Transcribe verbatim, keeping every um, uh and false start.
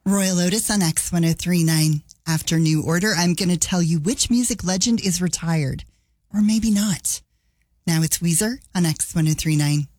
Royal Otis on X one oh three point nine. After New Order, I'm going to tell you which music legend is retired. Or maybe not. Now it's Weezer on X one oh three point nine.